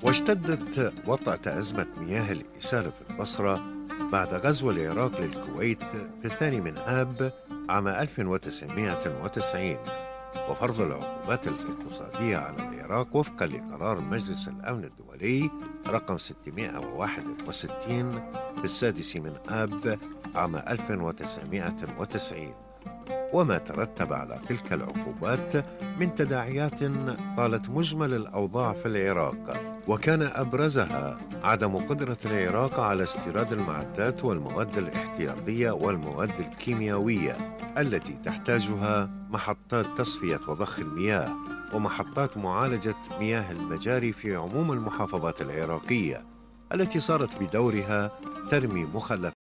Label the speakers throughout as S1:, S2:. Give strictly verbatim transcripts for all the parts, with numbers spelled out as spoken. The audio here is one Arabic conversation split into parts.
S1: واشتدت وطأة أزمة مياه الإسالة في البصرة بعد غزو العراق للكويت في الثاني من آب عام ألف وتسعمائة وتسعين، وفرض العقوبات الاقتصادية على العراق وفقا لقرار مجلس الأمن الدولي رقم ستمائة وواحد وستين في السادس من آب عام ألف وتسعمائة وتسعين. وما ترتب على تلك العقوبات من تداعيات طالت مجمل الأوضاع في العراق، وكان أبرزها عدم قدرة العراق على استيراد المعدات والمواد الاحتياطية والمواد الكيميائية التي تحتاجها محطات تصفية وضخ المياه ومحطات معالجة مياه المجاري في عموم المحافظات العراقية، التي صارت بدورها ترمي مخلفاتها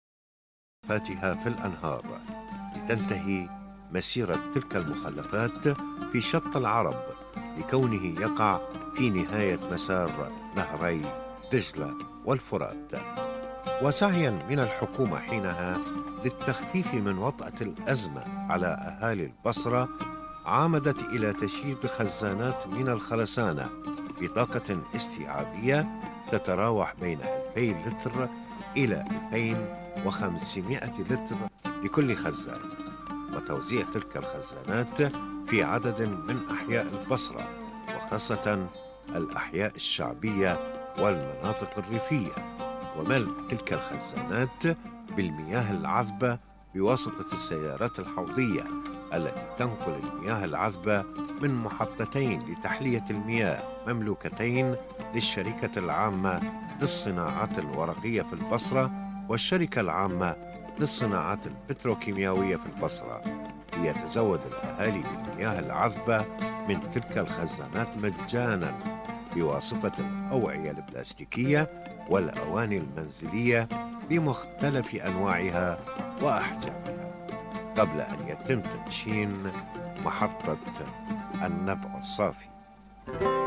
S1: في الأنهار لتنتهي مسيرة تلك المخلفات في شط العرب، لكونه يقع في نهاية مسار نهري دجلة والفرات. وسعيا من الحكومة حينها للتخفيف من وطأة الأزمة على أهالي البصرة، عامدت إلى تشييد خزانات من الخرسانة بطاقة استيعابية تتراوح بين ألفين لتر إلى ألفين وخمسمائة لتر لكل خزان، وتوزيع تلك الخزانات في عدد من أحياء البصرة، وخاصة الأحياء الشعبية والمناطق الريفية، وملء تلك الخزانات بالمياه العذبة بواسطة السيارات الحوضية التي تنقل المياه العذبة من محطتين لتحلية المياه مملوكتين للشركة العامة للصناعات الورقية في البصرة والشركة العامة للصناعات البتروكيماوية في البصرة، ليتزود الأهالي بالمياه العذبة من تلك الخزانات مجانا بواسطة الأوعية البلاستيكية والأواني المنزلية بمختلف أنواعها وأحجامها، قبل أن يتم تدشين محطة النبع الصافي.